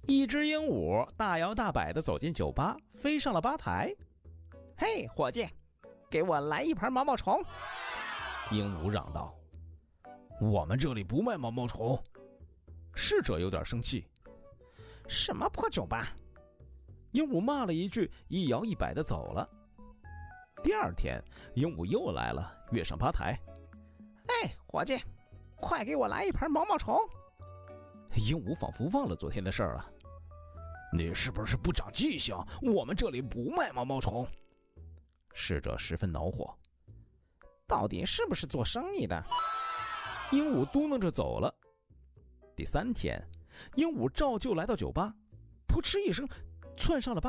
一只鹦鹉大摇大摆地走进酒吧，飞上了吧台。 嘿，伙计，给我来一盘毛毛虫！ 鹦鹉嚷道。我们这里不卖毛毛虫。侍者有点生气。 什么破酒吧！ 鹦鹉骂了一句，一摇一摆地走了。第二天，鹦鹉又来了，跃上吧台。 哎，伙计，快给我来一盘毛毛虫！ 鹦鹉仿佛忘了昨天的事儿了。你是不是不长记性？我们这里不卖毛毛虫。侍者十分恼火。 到底是不是做生意的？ 鹦鹉嘟囔着走了。第三天，鹦鹉照旧来到酒吧，扑哧一声窜上了吧